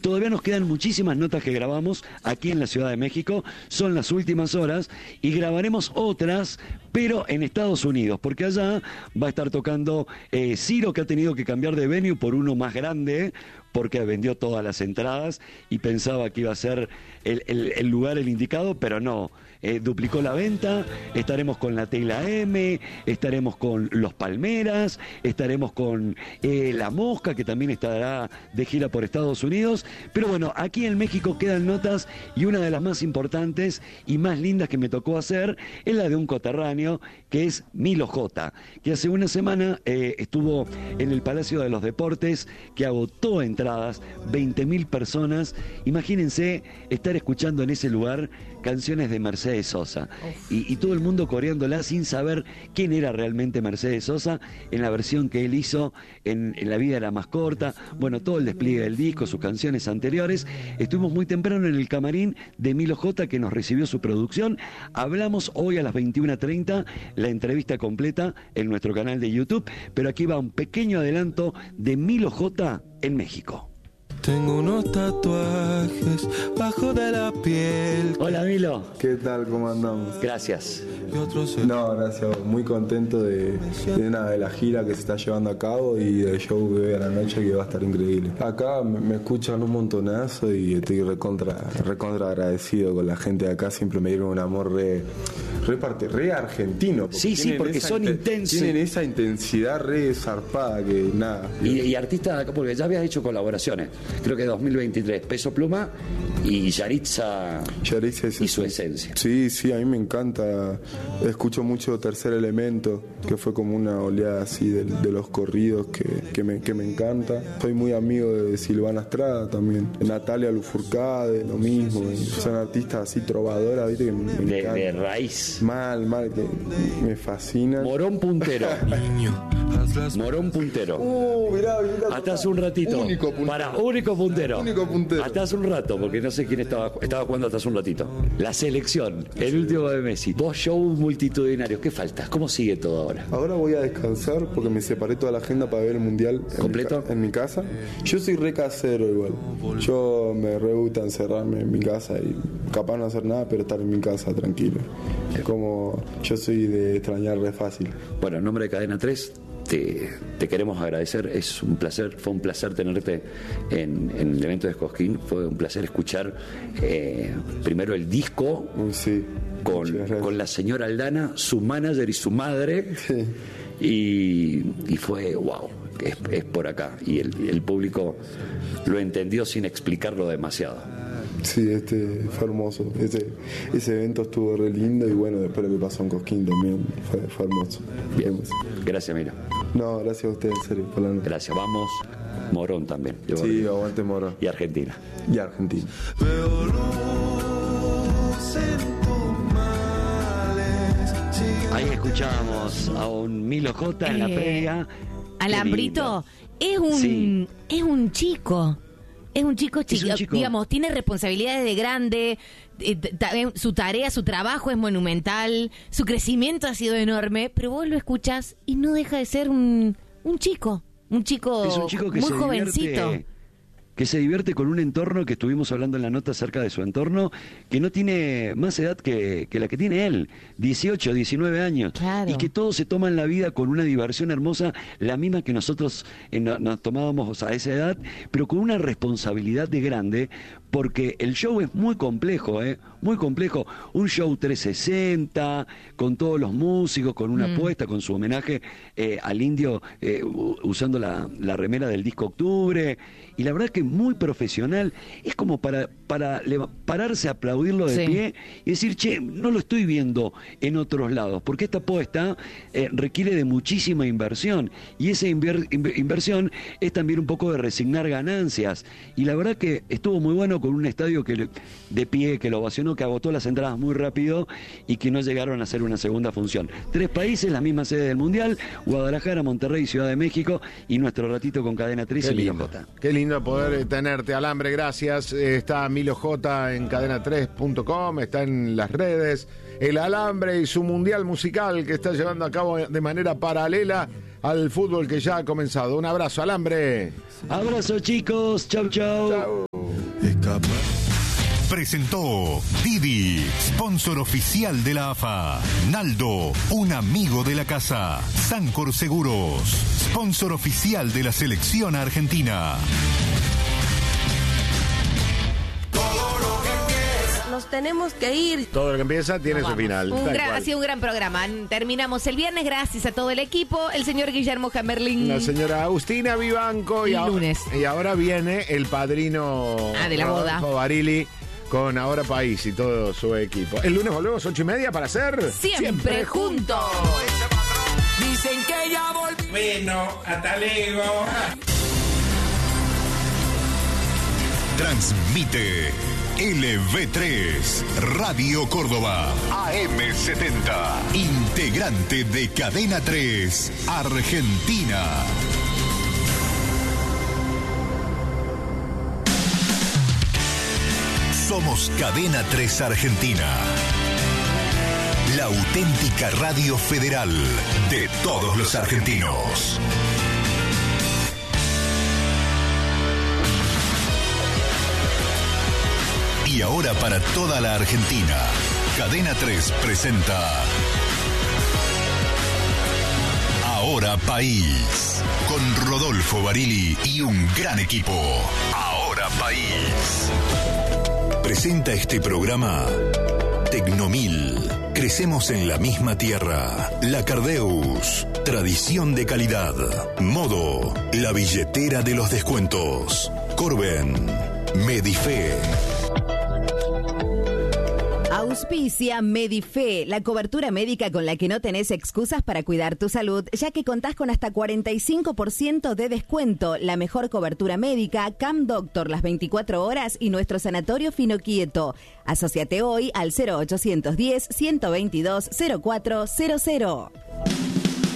todavía nos quedan muchísimas notas que grabamos aquí en la Ciudad de México, son las últimas horas, y grabaremos otras, pero en Estados Unidos, porque allá va a estar tocando Ciro, que ha tenido que cambiar de venue por uno más grande, porque vendió todas las entradas y pensaba que iba a ser el lugar el indicado, pero no. Duplicó la venta, estaremos con la Tela M, estaremos con Los Palmeras, estaremos con La Mosca, que también estará de gira por Estados Unidos, pero bueno, aquí en México quedan notas, y una de las más importantes y más lindas que me tocó hacer es la de un coterráneo, que es Milo J, que hace una semana estuvo en el Palacio de los Deportes, que agotó entradas, 20.000 personas. Imagínense estar escuchando en ese lugar canciones de Mercedes Sosa y todo el mundo coreándola sin saber quién era realmente Mercedes Sosa en la versión que él hizo en La vida era más corta. Bueno, todo el despliegue del disco, sus canciones anteriores. Estuvimos muy temprano en el camarín de Milo J, que nos recibió su producción. Hablamos hoy a las 21:30, la entrevista completa en nuestro canal de YouTube, pero aquí va un pequeño adelanto de Milo J en México. Tengo unos tatuajes bajo de la piel. Hola, Milo. ¿Qué tal? ¿Cómo andamos? Gracias. No, gracias. Muy contento de la gira que se está llevando a cabo y del show de hoy a la noche, que va a estar increíble. Acá me escuchan un montonazo y estoy recontra agradecido con la gente de acá. Siempre me dieron un amor re argentino. Sí, porque son intensos. Tienen esa intensidad re zarpada que nada. Y artistas, porque ya habías hecho colaboraciones. Creo que 2023, Peso Pluma y Yaritza y su esencia. Sí, a mí me encanta. Escucho mucho Tercer Elemento, que fue como una oleada así de los corridos que me encanta. Soy muy amigo de Silvana Estrada también, Natalia Lafourcade, lo mismo. Son artistas así trovadoras, ¿viste? Que me encanta. De raíz. Mal, que me fascina. Morón Puntero. Morón Puntero. Mirá. Hasta hace un ratito. Único puntero. Hasta hace un rato, porque no sé quién estaba jugando hasta hace un ratito. La selección, el último de Messi. 2 shows multitudinarios. ¿Qué falta? ¿Cómo sigue todo ahora? Ahora voy a descansar porque me separé toda la agenda para ver el mundial ¿completo? En mi casa. Yo soy re casero igual. Yo me re gusta encerrarme en mi casa y capaz no hacer nada, pero estar en mi casa tranquilo. Como yo soy de extrañar re fácil. Bueno, en nombre de Cadena 3, te queremos agradecer. Fue un placer tenerte en el evento de Cosquín. Fue un placer escuchar primero el disco con la señora Aldana, su manager y su madre. Sí. Y fue wow, es por acá, y el público lo entendió sin explicarlo demasiado. Sí, fue hermoso. Ese evento estuvo re lindo, y bueno, después lo que pasó en Cosquín también fue hermoso. Bien, gracias, Mira. No, gracias a ustedes, en serio, por la noche. Gracias, vamos. Morón también. Sí, aguante Morón. Y Argentina. Veo luz en tus males. Ahí escuchábamos a un Milo J en la previa. Alambrito es un chico. Es un chico chico, digamos, tiene responsabilidades de grande, su tarea, su trabajo es monumental, su crecimiento ha sido enorme, pero vos lo escuchás y no deja de ser un chico que muy jovencito. Que se divierte con un entorno, que estuvimos hablando en la nota acerca de su entorno, que no tiene más edad que la que tiene él, 18, 19 años. Claro. Y que todos se toman la vida con una diversión hermosa, la misma que nosotros nos tomábamos a esa edad, pero con una responsabilidad de grande, porque el show es muy complejo, muy complejo. Un show 360, con todos los músicos, con una apuesta, con su homenaje al Indio, usando la remera del disco Octubre, y la verdad que muy profesional. Es como para pararse a aplaudirlo de pie y decir, che, no lo estoy viendo en otros lados, porque esta apuesta requiere de muchísima inversión, y esa inversión es también un poco de resignar ganancias, y la verdad que estuvo muy bueno, con un estadio de pie, que lo ovacionó, que agotó las entradas muy rápido y que no llegaron a hacer una segunda función. 3 países, la misma sede del Mundial: Guadalajara, Monterrey, Ciudad de México, y nuestro ratito con Cadena 3 y Milo J. Qué lindo poder tenerte, Alambre, gracias. Está Milo J en cadena3.com, está en las redes. El Alambre y su mundial musical que está llevando a cabo de manera paralela al fútbol que ya ha comenzado. Un abrazo, Alambre. Abrazo, chicos. Chau. escapar. Presentó Didi, sponsor oficial de la AFA. Naldo, un amigo de la casa. Sancor Seguros, sponsor oficial de la selección argentina. Nos tenemos que ir. Todo lo que empieza tiene su final. Ha sido un gran programa. Terminamos el viernes gracias a todo el equipo. El señor Guillermo Hammerling. La señora Agustina Vivanco. Y lunes. Y ahora viene el padrino de la boda. Rodolfo Barili con Ahora País y todo su equipo. El lunes volvemos 8:30 para hacer Siempre Juntos. Dicen que ya volví. Bueno, hasta luego. Transmite LV3, Radio Córdoba, AM70, integrante de Cadena 3, Argentina. Somos Cadena 3 Argentina, la auténtica radio federal de todos los argentinos. Y ahora para toda la Argentina, Cadena 3 presenta Ahora País, con Rodolfo Barili y un gran equipo. Ahora País. Presenta este programa Tecnomil. Crecemos en la misma tierra. La Cardeus. Tradición de calidad. Modo. La billetera de los descuentos. Corben. Medife. Auspicia Medife, la cobertura médica con la que no tenés excusas para cuidar tu salud, ya que contás con hasta 45% de descuento, la mejor cobertura médica, Cam Doctor las 24 horas y nuestro sanatorio Fino Quieto. Asociate hoy al 0810 122 0400.